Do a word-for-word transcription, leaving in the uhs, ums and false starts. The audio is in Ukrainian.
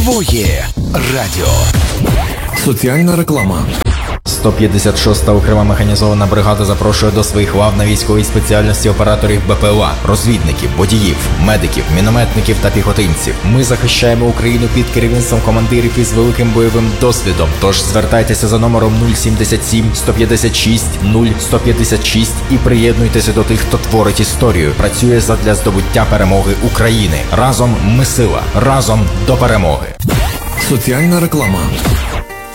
Твоє радіо. Соціальна реклама. сто п'ятдесят шоста окрема механізована бригада запрошує до своїх лав на військовій спеціальності операторів БПЛА, розвідників, водіїв, медиків, мінометників та піхотинців. Ми захищаємо Україну під керівництвом командирів із великим бойовим досвідом. Тож звертайтеся за номером нуль сімдесят сім сто п'ятдесят шість нуль сто п'ятдесят шість і приєднуйтеся до тих, хто творить історію, працює задля здобуття перемоги України. Разом ми сила, разом до перемоги. Соціальна реклама.